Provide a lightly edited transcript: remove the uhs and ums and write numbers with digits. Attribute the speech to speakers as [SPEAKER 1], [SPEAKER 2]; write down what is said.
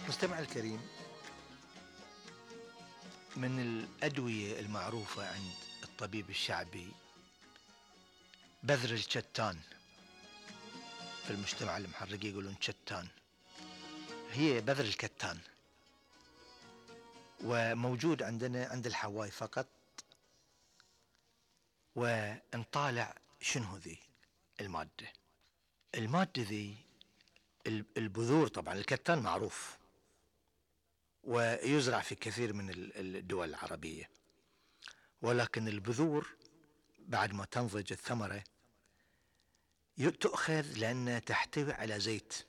[SPEAKER 1] مستمع الكريم، من الأدوية المعروفة عند الطبيب الشعبي بذر الشتان. في المجتمع المحرقي يقولون شتان، هي بذر الكتان، وموجود عندنا عند الحواي فقط. ونطالع شنو ذي المادة ذي البذور. طبعا الكتان معروف ويزرع في كثير من الدول العربية، ولكن البذور بعد ما تنضج الثمرة تؤخذ لأنها تحتوي على زيت،